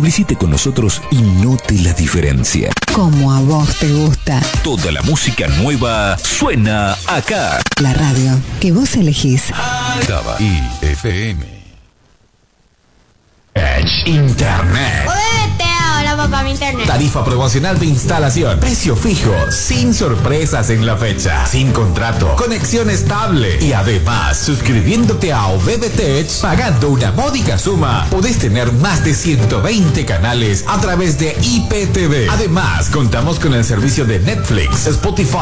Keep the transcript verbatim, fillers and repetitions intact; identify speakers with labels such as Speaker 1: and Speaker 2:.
Speaker 1: Publicite con nosotros y note la diferencia.
Speaker 2: Como a vos te gusta.
Speaker 1: Toda la música nueva suena acá.
Speaker 2: La radio que vos elegís.
Speaker 3: Daba I F M.
Speaker 4: Edge Internet.
Speaker 5: Hola papá, mi internet.
Speaker 4: Tarifa promocional de instalación. Precio fijo, sin sorpresas en la fecha, sin contrato, conexión estable. Y además, suscribiéndote a O B B Tech, pagando una módica suma, podés tener más de ciento veinte canales a través de I P T V. Además, contamos con el servicio de Netflix, Spotify